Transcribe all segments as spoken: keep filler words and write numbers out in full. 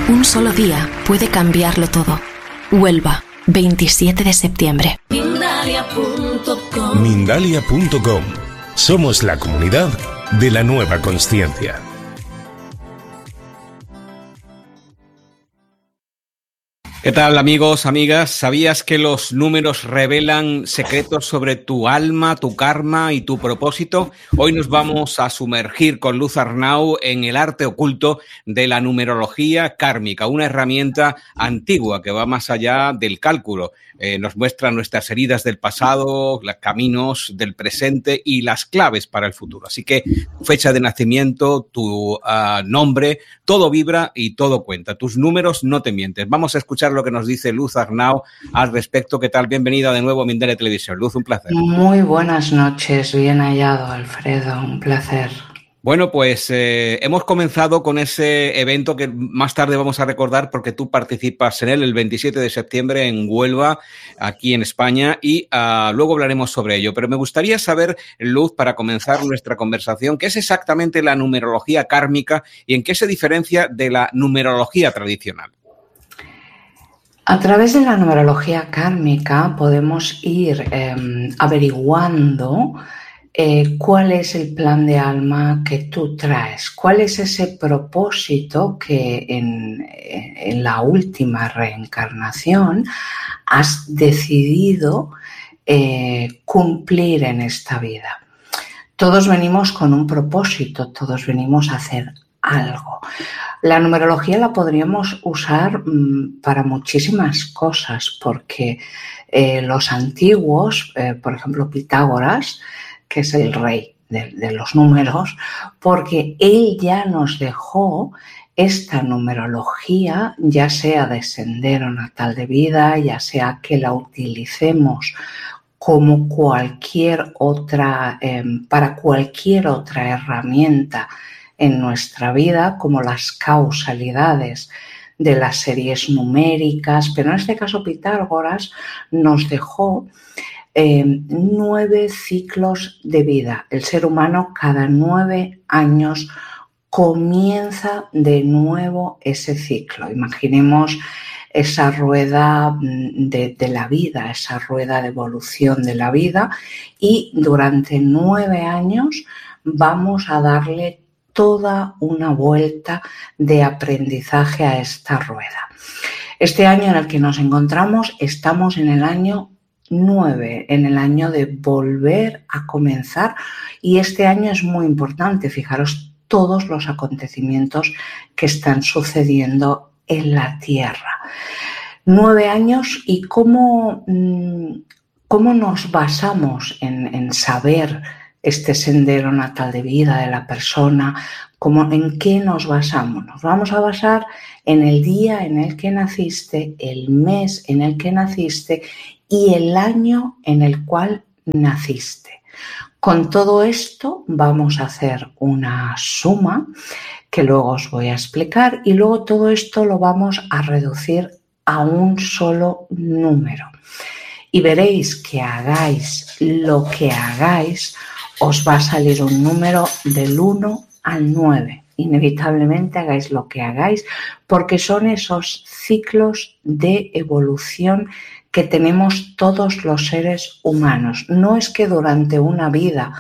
Un solo día puede cambiarlo todo. Huelva, veintisiete de septiembre. Mindalia punto com. Mindalia punto com. Somos la comunidad de la nueva consciencia. ¿Qué tal, amigos, amigas? ¿Sabías que los números revelan secretos sobre tu alma, tu karma y tu propósito? Hoy nos vamos a sumergir con Luz Arnau en el arte oculto de la numerología kármica, una herramienta antigua que va más allá del cálculo. Eh, nos muestra nuestras heridas del pasado, los caminos del presente y las claves para el futuro. Así que tu fecha de nacimiento, tu uh, nombre, todo vibra y todo cuenta. Tus números no te mienten. Vamos a escuchar lo que nos dice Luz Arnau al respecto. ¿Qué tal? Bienvenida de nuevo a Mindalia Televisión. Luz, un placer. Muy buenas noches, bien hallado, Alfredo, un placer. Bueno, pues eh, hemos comenzado con ese evento que más tarde vamos a recordar porque tú participas en él el veintisiete de septiembre en Huelva, aquí en España, y uh, luego hablaremos sobre ello. Pero me gustaría saber, Luz, para comenzar nuestra conversación, ¿qué es exactamente la numerología kármica y en qué se diferencia de la numerología tradicional? A través de la numerología kármica podemos ir eh, averiguando eh, cuál es el plan de alma que tú traes, cuál es ese propósito que en, en la última reencarnación has decidido eh, cumplir en esta vida. Todos venimos con un propósito, todos venimos a hacer algo. La numerología la podríamos usar mmm, para muchísimas cosas, porque eh, los antiguos, eh, por ejemplo Pitágoras, que es el rey de, de los números, porque él ya nos dejó esta numerología, ya sea de sendero natal de vida, ya sea que la utilicemos como cualquier otra, eh, para cualquier otra herramienta en nuestra vida, como las causalidades de las series numéricas, pero en este caso Pitágoras nos dejó eh, nueve ciclos de vida. El ser humano cada nueve años comienza de nuevo ese ciclo. Imaginemos esa rueda de, de la vida, esa rueda de evolución de la vida, y durante nueve años vamos a darle toda una vuelta de aprendizaje a esta rueda. Este año en el que nos encontramos, estamos en el año nueve, en el año de volver a comenzar, y este año es muy importante. Fijaros todos los acontecimientos que están sucediendo en la Tierra. Nueve años, y cómo, cómo nos basamos en, en saber este sendero natal de vida de la persona, cómo, en qué nos basamos. Nos vamos a basar en el día en el que naciste, el mes en el que naciste y el año en el cual naciste. Con todo esto vamos a hacer una suma que luego os voy a explicar, y luego todo esto lo vamos a reducir a un solo número. Y veréis que hagáis lo que hagáis, os va a salir un número del uno al nueve. Inevitablemente hagáis lo que hagáis, porque son esos ciclos de evolución que tenemos todos los seres humanos. No es que durante una vida,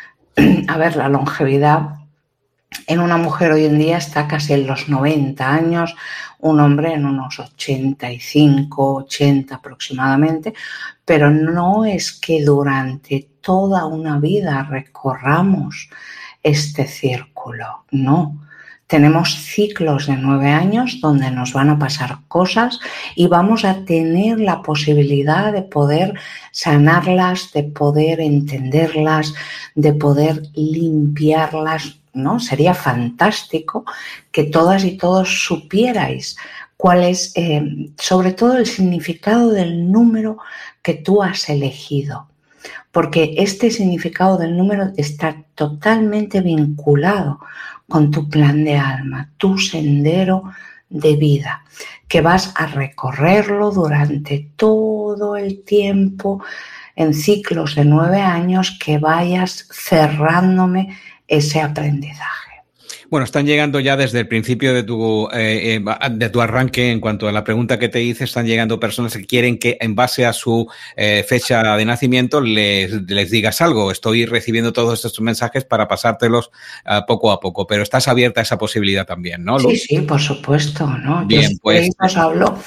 a ver, la longevidad en una mujer hoy en día está casi en los noventa años, un hombre en unos ochenta y cinco, ochenta aproximadamente, pero no es que durante toda una vida recorramos este círculo, no. Tenemos ciclos de nueve años donde nos van a pasar cosas y vamos a tener la posibilidad de poder sanarlas, de poder entenderlas, de poder limpiarlas, ¿no? Sería fantástico que todas y todos supierais cuál es, eh, sobre todo, el significado del número que tú has elegido. Porque este significado del número está totalmente vinculado con tu plan de alma, tu sendero de vida, que vas a recorrerlo durante todo el tiempo, en ciclos de nueve años, que vayas cerrándome ese aprendizaje. Bueno, están llegando ya desde el principio de tu, eh, eh, de tu arranque, en cuanto a la pregunta que te hice, están llegando personas que quieren que en base a su eh, fecha de nacimiento les, les digas algo. Estoy recibiendo todos estos mensajes para pasártelos uh, poco a poco, pero estás abierta a esa posibilidad también, ¿no, Luz? Sí, sí, por supuesto, ¿no? Bien, Yo pues... os hablo,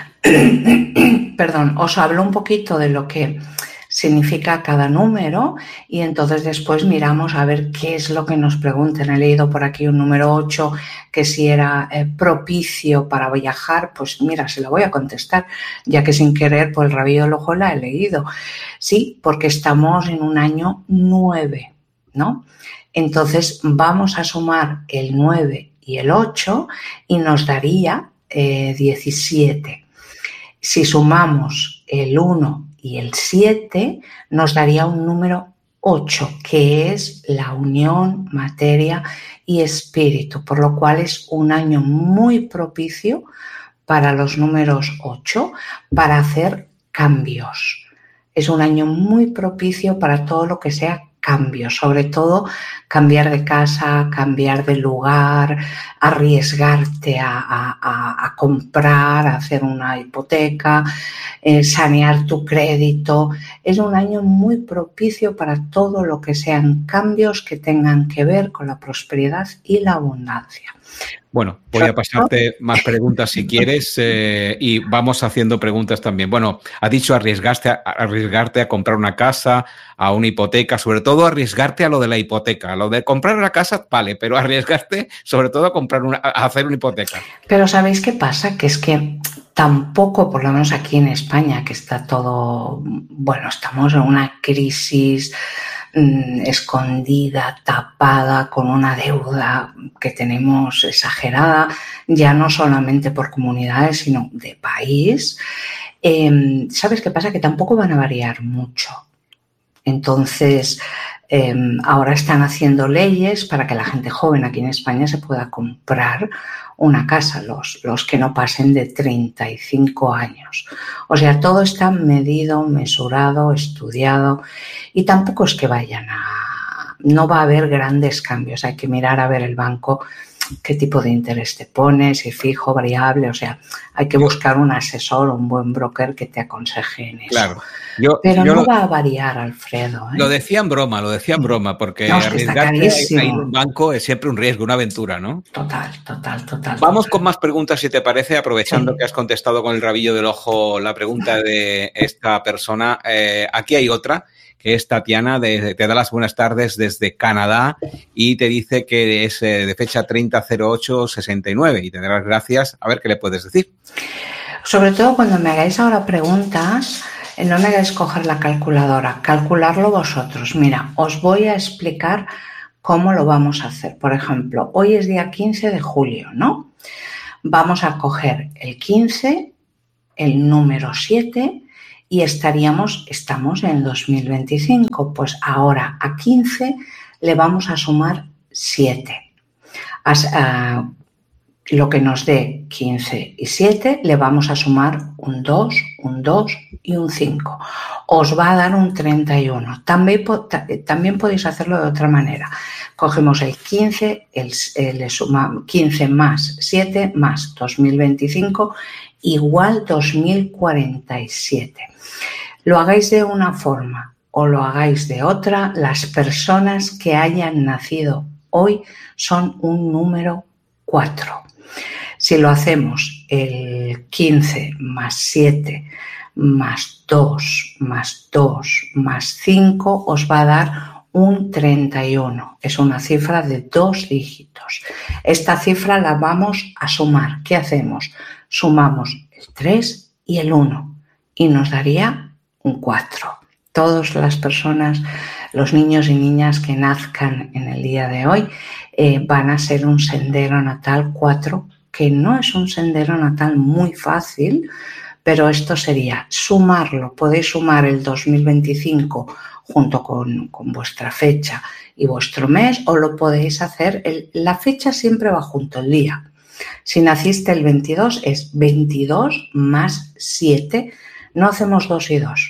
perdón, os hablo un poquito de lo que significa cada número y entonces después miramos a ver qué es lo que nos preguntan. He leído por aquí un número ocho que si era eh, propicio para viajar, pues mira, se lo voy a contestar, ya que sin querer por el rabillo del ojo la he leído. Sí, porque estamos en un año nueve, ¿no? Entonces vamos a sumar el nueve y el ocho y nos daría eh, diecisiete. Si sumamos el uno y el siete, nos daría un número ocho, que es la unión, materia y espíritu, por lo cual es un año muy propicio para los números ocho, para hacer cambios. Es un año muy propicio para todo lo que sea cambios, sobre todo cambiar de casa, cambiar de lugar, arriesgarte a, a, a comprar, a hacer una hipoteca, eh, sanear tu crédito. Es un año muy propicio para todo lo que sean cambios que tengan que ver con la prosperidad y la abundancia. Bueno, voy a pasarte más preguntas si quieres eh, y vamos haciendo preguntas también. Bueno, has dicho arriesgarte a, arriesgarte a comprar una casa, a una hipoteca, sobre todo arriesgarte a lo de la hipoteca. A lo de comprar una casa, vale, pero arriesgarte sobre todo a, comprar una, a hacer una hipoteca. Pero ¿sabéis qué pasa? Que es que tampoco, por lo menos aquí en España, que está todo, bueno, estamos en una crisis escondida, tapada, con una deuda que tenemos exagerada, ya no solamente por comunidades, sino de país. Eh, ¿Sabes qué pasa? Que tampoco van a variar mucho. Entonces, eh, ahora están haciendo leyes para que la gente joven aquí en España se pueda comprar una casa, los, los que no pasen de treinta y cinco años. O sea, todo está medido, mesurado, estudiado y tampoco es que vayan a... No va a haber grandes cambios, hay que mirar a ver el banco qué tipo de interés te pone, si fijo, variable, o sea, hay que buscar un asesor o un buen broker que te aconseje en eso. Claro. Yo, Pero yo no lo, va a variar, Alfredo. ¿eh? Lo decía en broma, lo decía en broma, porque no, es que arriesgarte a ir a un banco es siempre un riesgo, una aventura, ¿no? Total, total, total. Vamos total. con más preguntas, si te parece, aprovechando Sí. que has contestado con el rabillo del ojo la pregunta de esta persona. Eh, aquí hay otra, que es Tatiana, de, te da las buenas tardes desde Canadá y te dice que es eh, de fecha treinta cero ocho sesenta y nueve y te da las gracias. A ver qué le puedes decir. Sobre todo cuando me hagáis ahora preguntas, no me hagáis coger la calculadora, calcularlo vosotros. Mira, os voy a explicar cómo lo vamos a hacer. Por ejemplo, hoy es día quince de julio, ¿no? Vamos a coger el quince, el número siete y estaríamos, estamos en dos mil veinticinco. Pues ahora a quince le vamos a sumar siete. As, uh, lo que nos dé quince y siete le vamos a sumar un dos, un dos y un cinco. Os va a dar un treinta y uno. También, también podéis hacerlo de otra manera. Cogemos el quince, el, el, le suma quince más siete más dos mil veinticinco igual dos mil cuarenta y siete. Lo hagáis de una forma o lo hagáis de otra, las personas que hayan nacido hoy son un número cuatro. Si lo hacemos el quince más siete más dos más dos más cinco os va a dar un treinta y uno. Es una cifra de dos dígitos. Esta cifra la vamos a sumar. ¿Qué hacemos? Sumamos el tres y el uno y nos daría un cuatro. Todas las personas, los niños y niñas que nazcan en el día de hoy eh, van a ser un sendero natal cuatro, que no es un sendero natal muy fácil, pero esto sería sumarlo. Podéis sumar el dos mil veinticinco junto con, con vuestra fecha y vuestro mes, o lo podéis hacer, el, la fecha siempre va junto, el día. Si naciste el veintidós es veintidós más siete, no hacemos dos y dos,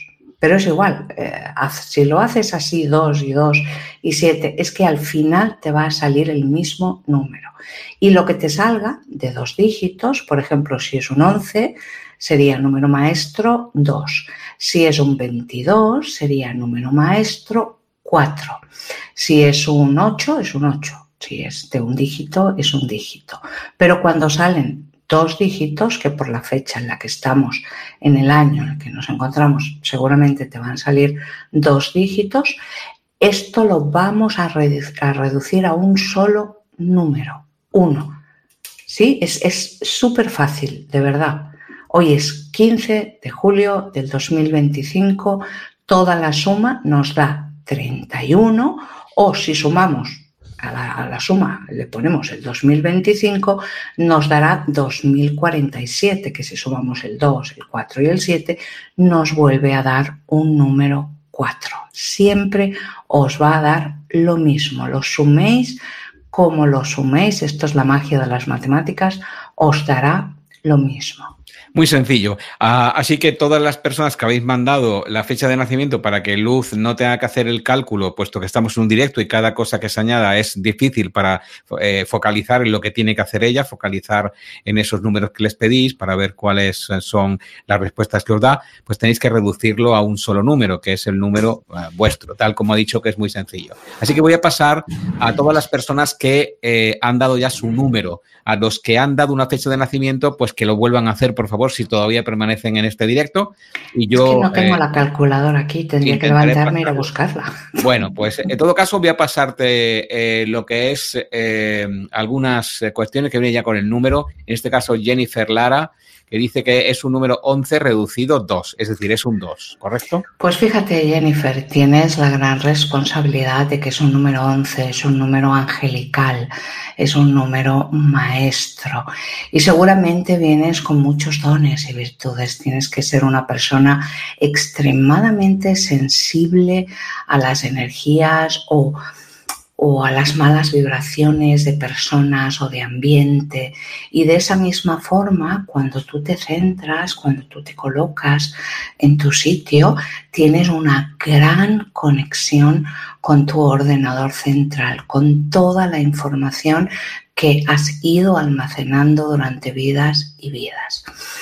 Pero es igual, eh, si lo haces así, dos y dos y siete, es que al final te va a salir el mismo número. Y lo que te salga de dos dígitos, por ejemplo, si es un once, sería número maestro dos. Si es un veintidós, sería número maestro cuatro. Si es un ocho, es un ocho. Si es de un dígito, es un dígito. Pero cuando salen dos dígitos, que por la fecha en la que estamos, en el año en el que nos encontramos, seguramente te van a salir dos dígitos, esto lo vamos a, redu- a reducir a un solo número, uno. ¿Sí? Es súper fácil, de verdad. Hoy es quince de julio del dos mil veinticinco, toda la suma nos da treinta y uno, o si sumamos a la, a la suma le ponemos el dos mil veinticinco, nos dará dos mil cuarenta y siete, que si sumamos el dos, el cuatro y el siete, nos vuelve a dar un número cuatro. Siempre os va a dar lo mismo, lo suméis como lo suméis, esto es la magia de las matemáticas, os dará lo mismo. Muy sencillo. Uh, así que todas las personas que habéis mandado la fecha de nacimiento para que Luz no tenga que hacer el cálculo, puesto que estamos en un directo y cada cosa que se añada es difícil para eh, focalizar en lo que tiene que hacer ella, focalizar en esos números que les pedís para ver cuáles son las respuestas que os da, pues tenéis que reducirlo a un solo número, que es el número uh, vuestro, tal como ha dicho, que es muy sencillo. Así que voy a pasar a todas las personas que eh, han dado ya su número. A los que han dado una fecha de nacimiento, pues que lo vuelvan a hacer, por favor, si todavía permanecen en este directo. Y yo, es que no tengo eh, la calculadora aquí, tendría que levantarme e ir a buscarla. Bueno, pues en todo caso voy a pasarte eh, lo que es eh, algunas cuestiones que vienen ya con el número. En este caso, Jennifer Lara, que dice que es un número once reducido dos, es decir, es un dos, ¿correcto? Pues fíjate, Jennifer, tienes la gran responsabilidad de que es un número once, es un número angelical, es un número maestro y seguramente vienes con muchos dones y virtudes. Tienes que ser una persona extremadamente sensible a las energías o o a las malas vibraciones de personas o de ambiente, y de esa misma forma, cuando tú te centras, cuando tú te colocas en tu sitio, tienes una gran conexión con tu ordenador central, con toda la información que has ido almacenando durante vidas y vidas.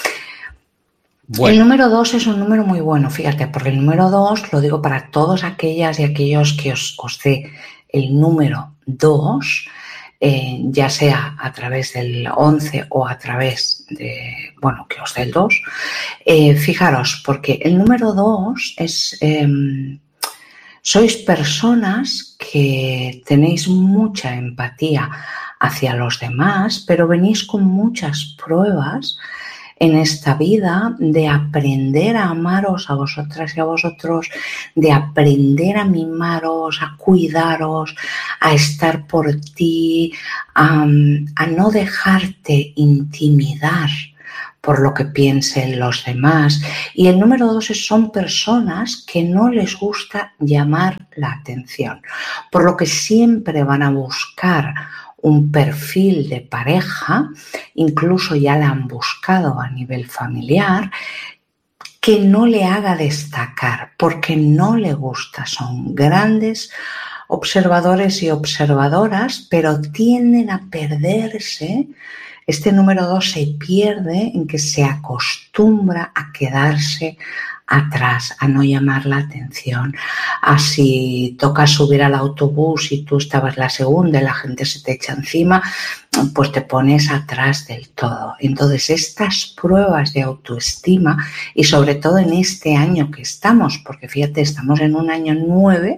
Bueno. El número dos es un número muy bueno, fíjate, porque el número dos, lo digo para todos aquellas y aquellos que os, os dé el número dos, eh, ya sea a través del once o a través de, bueno, que os dé el dos, eh, fijaros, porque el número dos es, eh, sois personas que tenéis mucha empatía hacia los demás, pero venís con muchas pruebas en esta vida de aprender a amaros a vosotras y a vosotros, de aprender a mimaros, a cuidaros, a estar por ti, a, a no dejarte intimidar por lo que piensen los demás. Y el número dos son personas que no les gusta llamar la atención, por lo que siempre van a buscar un perfil de pareja, incluso ya la han buscado a nivel familiar, que no le haga destacar, porque no le gusta. Son grandes observadores y observadoras, pero tienden a perderse. Este número dos se pierde en que se acostumbra a quedarse atrás, a no llamar la atención. Así toca subir al autobús y tú estabas la segunda y la gente se te echa encima, pues te pones atrás del todo. Entonces, estas pruebas de autoestima, y sobre todo en este año que estamos, porque fíjate, estamos en un año nueve,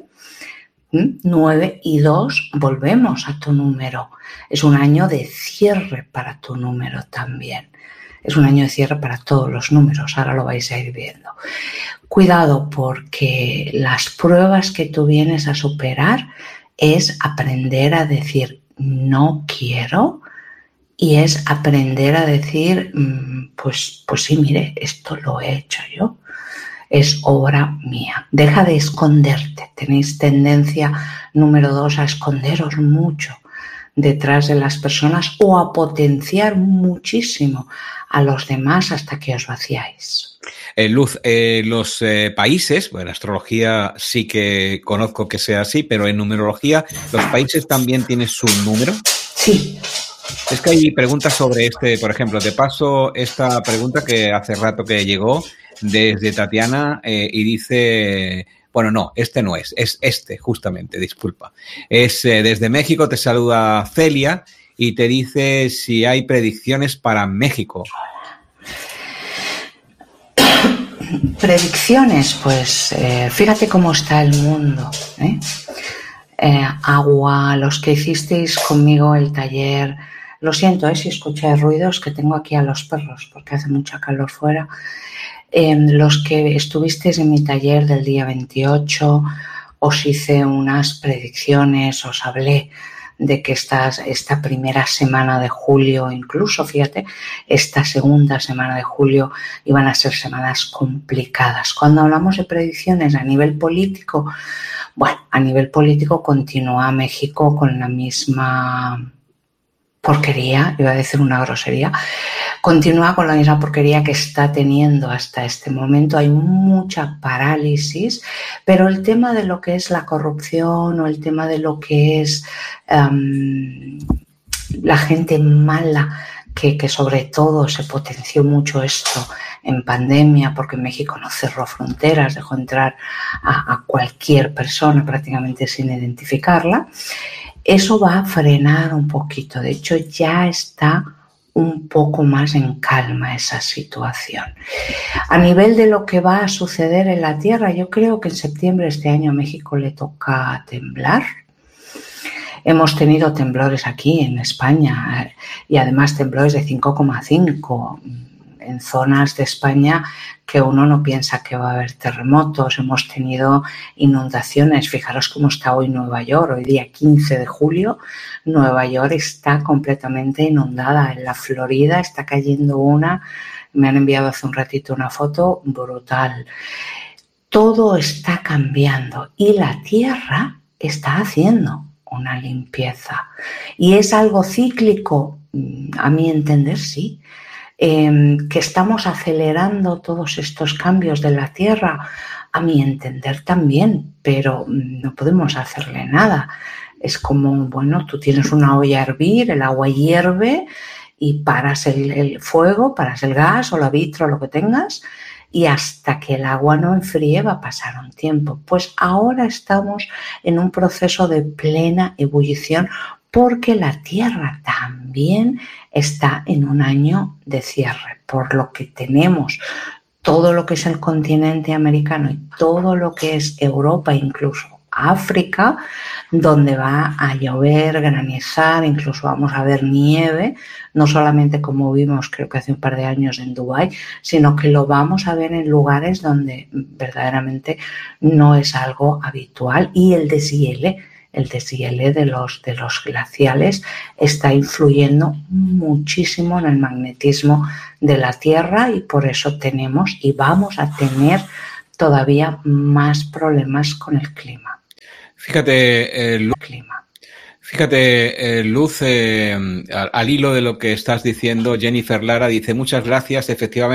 nueve y dos, volvemos a tu número. Es un año de cierre para tu número también. Es un año de cierre para todos los números, ahora lo vais a ir viendo. Cuidado, porque las pruebas que tú vienes a superar es aprender a decir no quiero, y es aprender a decir pues, pues sí, mire, esto lo he hecho yo, es obra mía. Deja de esconderte. Tenéis tendencia, número dos, a esconderos mucho detrás de las personas o a potenciar muchísimo a los demás hasta que os vaciáis. Eh, Luz, eh, los eh, países, bueno, astrología sí que conozco que sea así, pero en numerología, ¿los países también tienen su número? Sí. Es que hay preguntas sobre este, por ejemplo, te paso esta pregunta que hace rato que llegó desde Tatiana eh, y dice, bueno, no, este no es, es este justamente, disculpa. Es eh, desde México, te saluda Celia y te dice si hay predicciones para México. Predicciones, pues eh, fíjate cómo está el mundo, ¿eh? Eh, agua, los que hicisteis conmigo el taller, lo siento eh, si escucháis ruidos, que tengo aquí a los perros porque hace mucha calor fuera. Eh, los que estuvisteis en mi taller del día veintiocho, os hice unas predicciones, os hablé de que esta, esta primera semana de julio, incluso, fíjate, esta segunda semana de julio iban a ser semanas complicadas. Cuando hablamos de predicciones a nivel político, bueno, a nivel político continúa México con la misma porquería, iba a decir una grosería, continúa con la misma porquería que está teniendo hasta este momento. Hay mucha parálisis, pero el tema de lo que es la corrupción o el tema de lo que es um, la gente mala, que, que sobre todo se potenció mucho esto en pandemia porque México no cerró fronteras, dejó entrar a, a cualquier persona prácticamente sin identificarla. Eso va a frenar un poquito. De hecho, ya está un poco más en calma esa situación. A nivel de lo que va a suceder en la Tierra, yo creo que en septiembre de este año a México le toca temblar. Hemos tenido temblores aquí en España y además temblores de cinco coma cinco en zonas de España que uno no piensa que va a haber terremotos. Hemos tenido inundaciones. Fijaros cómo está hoy Nueva York. Hoy día quince de julio, Nueva York está completamente inundada. En la Florida está cayendo una, me han enviado hace un ratito una foto brutal. Todo está cambiando y la Tierra está haciendo una limpieza. ¿Y es algo cíclico? A mi entender, sí. Eh, que estamos acelerando todos estos cambios de la Tierra, a mi entender también, pero no podemos hacerle nada. Es como, bueno, tú tienes una olla a hervir, el agua hierve y paras el, el fuego, paras el gas o la vitro o lo que tengas y hasta que el agua no enfríe va a pasar un tiempo. Pues ahora estamos en un proceso de plena ebullición porque la Tierra también está en un año de cierre, por lo que tenemos todo lo que es el continente americano y todo lo que es Europa, incluso África, donde va a llover, granizar, incluso vamos a ver nieve, no solamente como vimos creo que hace un par de años en Dubái, sino que lo vamos a ver en lugares donde verdaderamente no es algo habitual y el deshiele. El deshiele de los, de los glaciales está influyendo muchísimo en el magnetismo de la Tierra y por eso tenemos y vamos a tener todavía más problemas con el clima. Fíjate, eh, Luz, clima. Fíjate, eh, Luz, eh, al, al hilo de lo que estás diciendo, Jennifer Lara dice, muchas gracias, efectivamente.